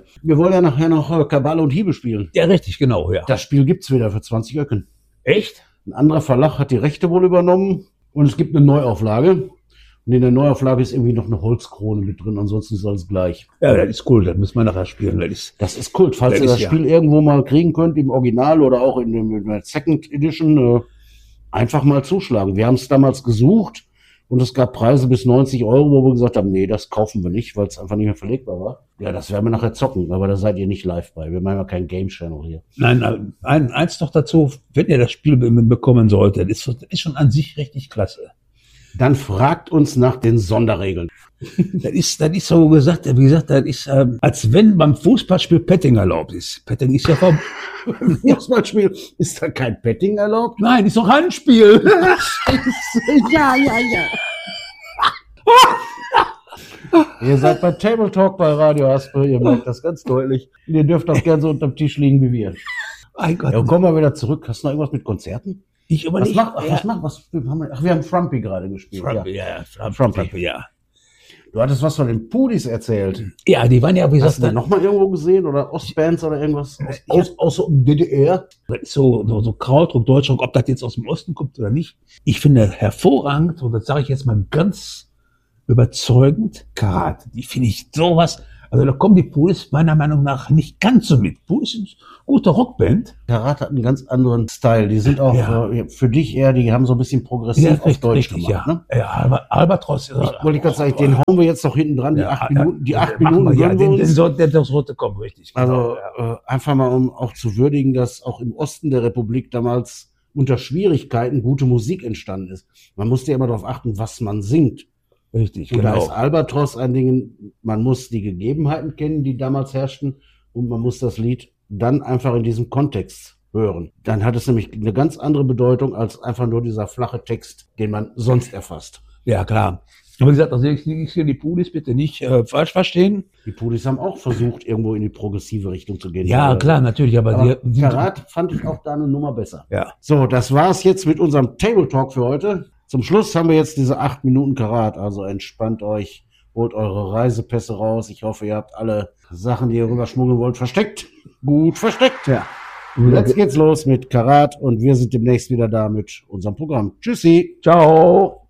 Wir wollen ja nachher noch Kabale und Hiebe spielen. Ja, richtig, genau, ja. Das Spiel gibt's wieder für 20 Öcken. Echt? Ein anderer Verlag hat die Rechte wohl übernommen und es gibt eine Neuauflage. Und in der Neuauflage ist irgendwie noch eine Holzkrone mit drin, ansonsten ist alles gleich. Ja, das ist cool, das müssen wir nachher spielen. Das ist Kult. Falls ihr das Spiel irgendwo mal kriegen könnt, im Original oder auch in der Second Edition, einfach mal zuschlagen. Wir haben es damals gesucht und es gab Preise bis 90 Euro, wo wir gesagt haben, nee, das kaufen wir nicht, weil es einfach nicht mehr verlegbar war. Ja, das werden wir nachher zocken, aber da seid ihr nicht live bei. Wir machen ja kein Game Channel hier. Nein, eins noch dazu, wenn ihr das Spiel bekommen solltet, ist schon an sich richtig klasse. Dann fragt uns nach den Sonderregeln. Das ist so gesagt, wie gesagt, das ist, als wenn beim Fußballspiel Petting erlaubt ist. Petting ist ja vom Fußballspiel, ist da kein Petting erlaubt? Nein, ist doch Handspiel. Ja. Ihr seid bei Table Talk bei Radio Haspel, ihr merkt das ganz deutlich. Und ihr dürft auch gerne so unterm Tisch liegen wie wir. Mein Gott. Ja, kommen wir wieder zurück. Hast du noch irgendwas mit Konzerten? Ich überlege. Wir haben Frumpy gerade gespielt. Frumpy, ja. Du hattest was von den Pudis erzählt. Ja, die waren ja, wie gesagt, hast du den noch mal irgendwo gesehen oder Ostbands oder irgendwas aus so DDR? Das ist so Krautrock, Deutschrock, ob das jetzt aus dem Osten kommt oder nicht. Ich finde hervorragend, und das sage ich jetzt mal ganz überzeugend, Karat. Die finde ich sowas. Also da kommen die Pudis meiner Meinung nach nicht ganz so mit. Pudis sind eine gute Rockband. Karat hat einen ganz anderen Style. Die sind auch für dich eher, die haben so ein bisschen progressiv auf Deutsch gemacht. Ja, ne? Ja, Albatros. Wollte ich gerade sagen, den hauen wir jetzt noch hinten dran, die 8 Minuten. Die 8 Minuten ja, der sollte kommen, richtig. Also einfach mal, um auch zu würdigen, dass auch im Osten der Republik damals unter Schwierigkeiten gute Musik entstanden ist. Man musste ja immer darauf achten, was man singt. Richtig, und da ist Albatros ein Ding, man muss die Gegebenheiten kennen, die damals herrschten, und man muss das Lied dann einfach in diesem Kontext hören. Dann hat es nämlich eine ganz andere Bedeutung als einfach nur dieser flache Text, den man sonst erfasst. Ja, klar. Aber wie gesagt, also ich will die Pudis bitte nicht falsch verstehen. Die Pudis haben auch versucht, irgendwo in die progressive Richtung zu gehen. Ja, klar, natürlich. Aber Karat fand ich auch da eine Nummer besser. Ja. So, das war's jetzt mit unserem Table Talk für heute. Zum Schluss haben wir jetzt diese 8 Minuten Karat, also entspannt euch, holt eure Reisepässe raus. Ich hoffe, ihr habt alle Sachen, die ihr rüberschmuggeln wollt, versteckt. Gut versteckt, ja. Jetzt geht's los mit Karat und wir sind demnächst wieder da mit unserem Programm. Tschüssi. Ciao.